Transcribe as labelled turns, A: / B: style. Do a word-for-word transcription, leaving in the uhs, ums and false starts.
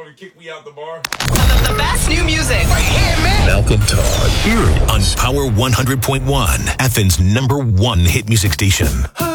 A: and kick me out the bar.
B: The best new music right here, man.
C: Malcolm Todd. Hear it on Power one hundred point one, Athens' number one hit music station.